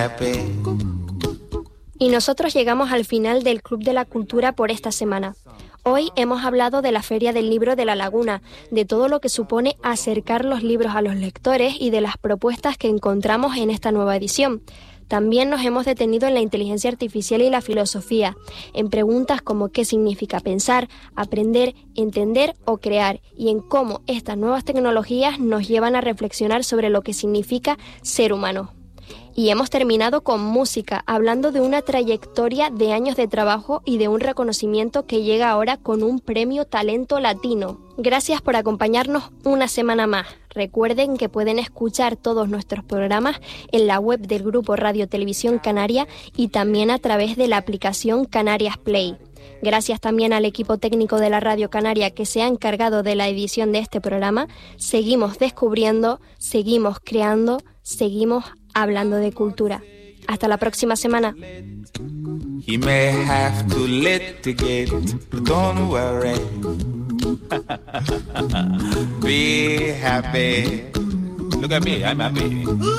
Y nosotros llegamos al final del Club de la Cultura por esta semana. Hoy hemos hablado de la Feria del Libro de La Laguna, de todo lo que supone acercar los libros a los lectores y de las propuestas que encontramos en esta nueva edición. También nos hemos detenido en la inteligencia artificial y la filosofía, en preguntas como qué significa pensar, aprender, entender o crear, y en cómo estas nuevas tecnologías nos llevan a reflexionar sobre lo que significa ser humano. Y hemos terminado con música, hablando de una trayectoria de años de trabajo y de un reconocimiento que llega ahora con un premio Talento Latino. Gracias por acompañarnos una semana más. Recuerden que pueden escuchar todos nuestros programas en la web del Grupo Radio Televisión Canaria y también a través de la aplicación Canarias Play. Gracias también al equipo técnico de la Radio Canaria que se ha encargado de la edición de este programa. Seguimos descubriendo, seguimos creando, seguimos hablando de cultura. Hasta la próxima semana. He may have to litigate, but don't worry. Be happy. Look at me, I'm happy.